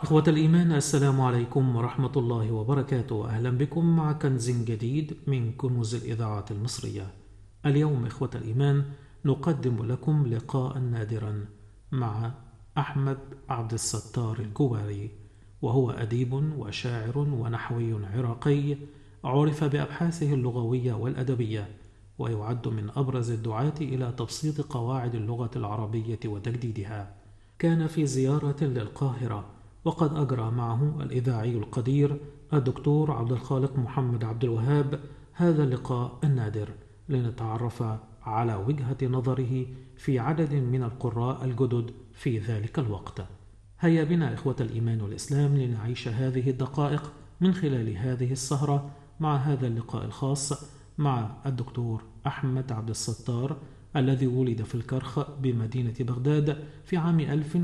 إخوة الإيمان، السلام عليكم ورحمة الله وبركاته. أهلا بكم مع كنز جديد من كنوز الإذاعة المصرية. اليوم إخوة الإيمان نقدم لكم لقاء نادرا مع أحمد عبد الستار الجواري، وهو أديب وشاعر ونحوي عراقي عرف بأبحاثه اللغوية والأدبية، ويعد من أبرز الدعاة إلى تبسيط قواعد اللغة العربية وتجديدها. كان في زيارة للقاهرة، وقد أجرى معه الإذاعي القدير الدكتور عبد الخالق محمد عبد الوهاب هذا اللقاء النادر لنتعرف على وجهة نظره في عدد من القراء الجدد في ذلك الوقت. هيا بنا إخوة الإيمان والإسلام لنعيش هذه الدقائق من خلال هذه السهرة مع هذا اللقاء الخاص مع الدكتور أحمد عبد الستار، الذي ولد في الكرخ بمدينة بغداد في عام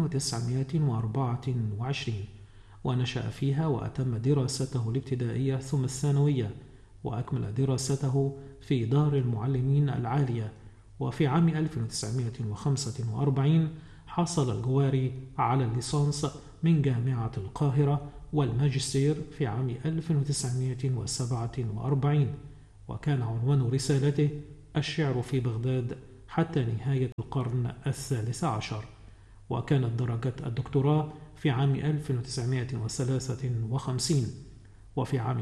1924، ونشأ فيها وأتم دراسته الابتدائية ثم الثانوية، وأكمل دراسته في دار المعلمين العالية. وفي عام 1945 حصل الجواري على الليسانس من جامعة القاهرة والماجستير في عام 1947، وكان عنوان رسالته الشعر في بغداد حتى نهاية القرن الثالث عشر. وكانت درجة الدكتوراه في عام 1953، وفي عام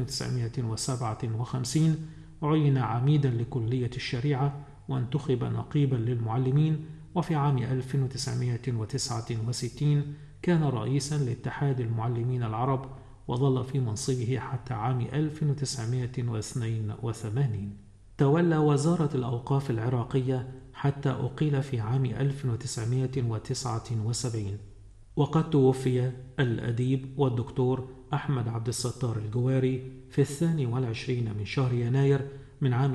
1957 عين عميدا لكلية الشريعة وانتخب نقيبا للمعلمين، وفي عام 1969 كان رئيسا لاتحاد المعلمين العرب، وظل في منصبه حتى عام 1982. تولى وزارة الأوقاف العراقية حتى أقيل في عام 1979. وقد توفي الأديب والدكتور أحمد عبد الستار الجواري في 22 من شهر يناير من عام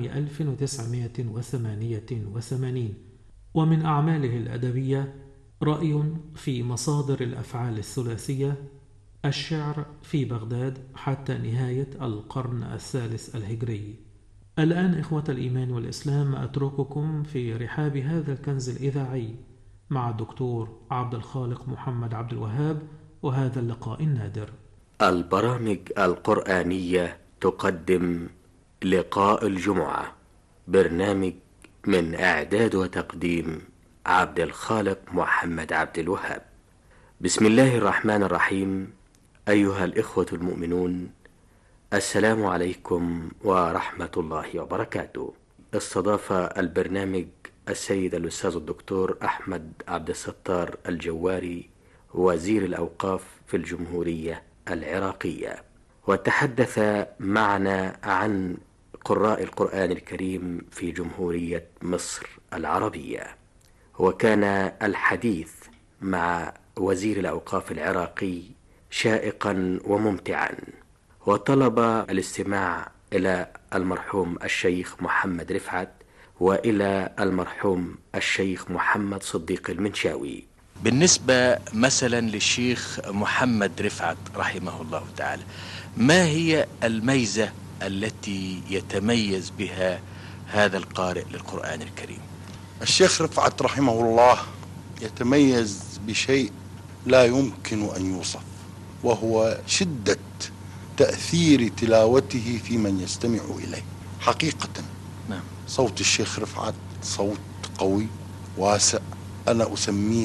1988. ومن أعماله الأدبية رأي في مصادر الأفعال الثلاثية، الشعر في بغداد حتى نهاية القرن الثالث الهجري. الآن إخوة الإيمان والإسلام أترككم في رحاب هذا الكنز الإذاعي مع الدكتور عبد الخالق محمد عبد الوهاب وهذا اللقاء النادر. البرامج القرآنية تقدم لقاء الجمعة، برنامج من إعداد وتقديم عبد الخالق محمد عبد الوهاب. بسم الله الرحمن الرحيم. أيها الإخوة المؤمنون، السلام عليكم ورحمة الله وبركاته. استضاف البرنامج السيد الأستاذ الدكتور أحمد عبد الستار الجواري، وزير الأوقاف في الجمهورية العراقية، وتحدث معنا عن قراء القرآن الكريم في جمهورية مصر العربية. وكان الحديث مع وزير الأوقاف العراقي شائقا وممتعا، وطلب الاستماع إلى المرحوم الشيخ محمد رفعت وإلى المرحوم الشيخ محمد صديق المنشاوي. بالنسبة مثلا للشيخ محمد رفعت رحمه الله تعالى، ما هي الميزة التي يتميز بها هذا القارئ للقرآن الكريم؟ الشيخ رفعت رحمه الله يتميز بشيء لا يمكن أن يوصف، وهو شدة تأثير تلاوته في من يستمع إليه. حقيقة نعم. صوت الشيخ رفعت صوت قوي واسع، أنا أسميه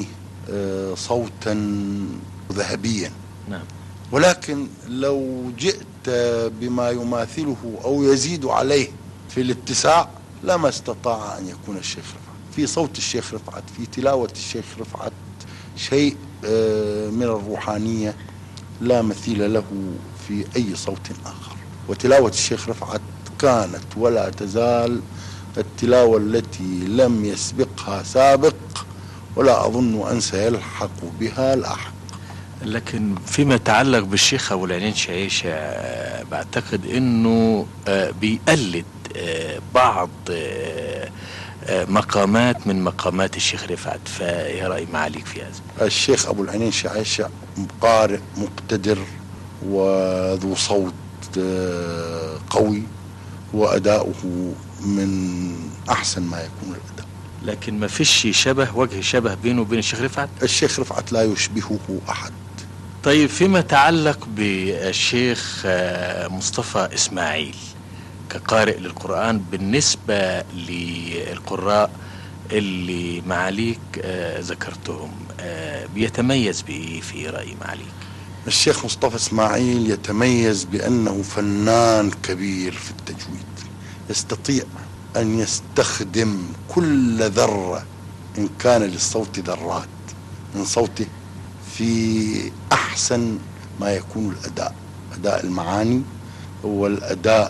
صوتا ذهبيا. نعم. ولكن لو جئت بما يماثله أو يزيد عليه في الاتساع لما استطاع أن يكون الشيخ رفعت. في صوت الشيخ رفعت، في تلاوة الشيخ رفعت شيء من الروحانية لا مثيل له في أي صوت آخر. وتلاوة الشيخ رفعت كانت ولا تزال التلاوة التي لم يسبقها سابق، ولا أظن أن سيلحق بها لاحق. لكن فيما يتعلق بالشيخ أبو العينين شعيشة، بعتقد أنه بيقلد بعض مقامات من مقامات الشيخ رفعت، فيا رأي معاليك في هذا؟ الشيخ أبو العينين شعيشة قارئ مقتدر وذو صوت قوي، وأداؤه من أحسن ما يكون الأداء. لكن ما فيش وجه شبه بينه وبين الشيخ رفعت؟ الشيخ رفعت لا يشبهه أحد طيب فيما يتعلق بالشيخ مصطفى إسماعيل كقارئ للقرآن بالنسبة للقراء اللي معاليك ذكرتهم، بيتميز بإيه في رأي معاليك؟ الشيخ مصطفى إسماعيل يتميز بأنه فنان كبير في التجويد، يستطيع أن يستخدم كل ذرة إن كان للصوت ذرات من صوته في أحسن ما يكون الأداء، أداء المعاني والأداء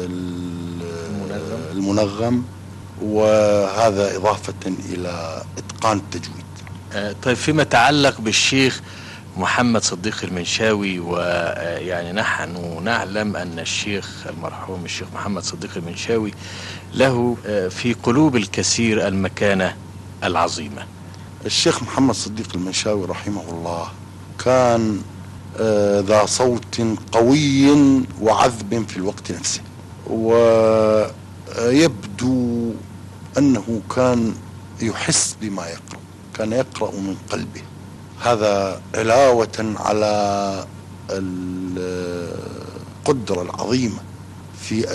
المنغم، وهذا إضافة إلى إتقان التجويد. طيب فيما يتعلق بالشيخ محمد صديق المنشاوي، ويعني نحن نعلم أن الشيخ المرحوم الشيخ محمد صديق المنشاوي له في قلوب الكثير المكانة العظيمة. الشيخ محمد صديق المنشاوي رحمه الله كان ذا صوت قوي وعذب في الوقت نفسه، ويبدو أنه كان يحس بما يقرأ، كان يقرأ من قلبه، هذا علاوة على القدرة العظيمة في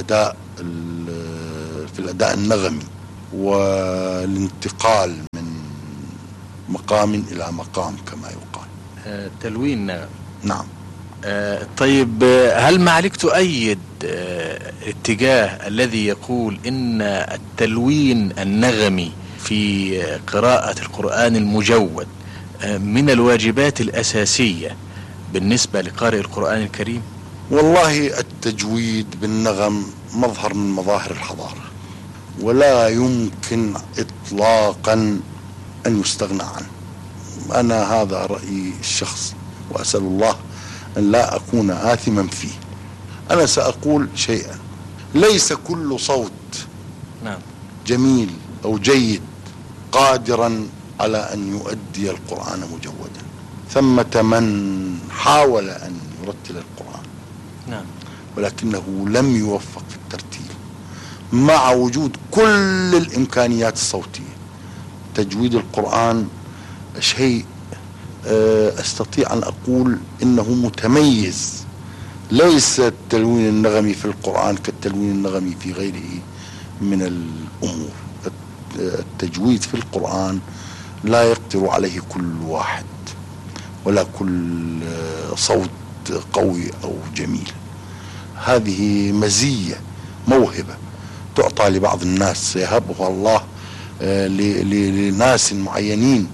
الأداء النغمي والانتقال من مقام إلى مقام كما يقال. تلوين نغمي. نعم. طيب هل معاليك تؤيد اتجاه الذي يقول إن التلوين النغمي في قراءة القرآن المجود من الواجبات الأساسية بالنسبة لقارئ القرآن الكريم؟ والله التجويد بالنغم مظهر من مظاهر الحضارة، ولا يمكن إطلاقا أن يستغنى عنه. أنا هذا رأيي الشخصي، وأسأل الله أن لا أكون آثما فيه. أنا سأقول شيئا، ليس كل صوت جميل أو جيد قادرا على أن يؤدي القرآن مجودا. ثمة من حاول أن يرتل القرآن ولكنه لم يوفق في الترتيل مع وجود كل الإمكانيات الصوتية. تجويد القرآن شيء أستطيع أن أقول إنه متميز، ليس التلوين النغمي في القرآن كالتلوين النغمي في غيره من الأمور. التجويد في القرآن لا يقدر عليه كل واحد ولا كل صوت قوي أو جميل. هذه مزية، موهبة تعطى لبعض الناس، يهبها الله لناس معينين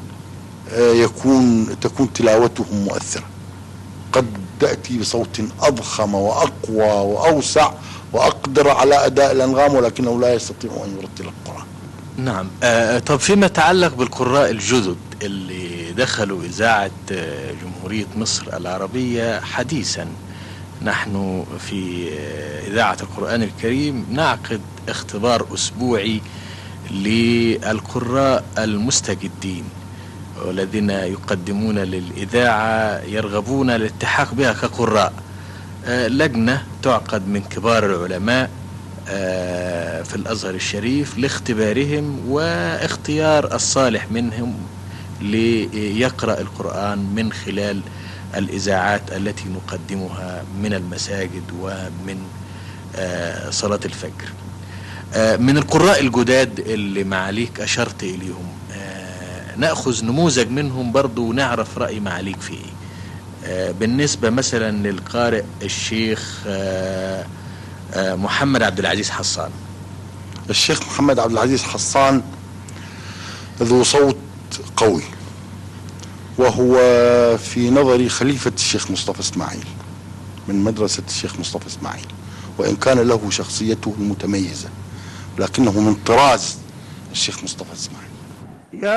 تكون تلاوتهم مؤثرة، قد تأتي بصوت أضخم وأقوى وأوسع وأقدر على أداء الأنغام، ولكنه لا يستطيع أن يرتل القرآن. نعم. طب فيما يتعلق بالقراء الجدد اللي دخلوا إذاعة جمهورية مصر العربية حديثا، نحن في إذاعة القرآن الكريم نعقد اختبار أسبوعي للقراء المستجدين والذين يقدمون للإذاعة يرغبون الالتحاق بها كقراء. لجنة تعقد من كبار العلماء في الأزهر الشريف لاختبارهم واختيار الصالح منهم ليقرأ القرآن من خلال الإذاعات التي نقدمها من المساجد ومن صلاة الفجر. من القراء الجداد اللي معاليك أشرت إليهم نأخذ نموذج منهم برضو ونعرف رأي معاليك فيه. بالنسبة مثلا للقارئ الشيخ محمد عبد العزيز حصان. الشيخ محمد عبد العزيز حصان ذو صوت قوي، وهو في نظري خليفة الشيخ مصطفى إسماعيل من مدرسة الشيخ مصطفى إسماعيل، وإن كان له شخصيته المتميزة لكنه من طراز الشيخ مصطفى إسماعيل.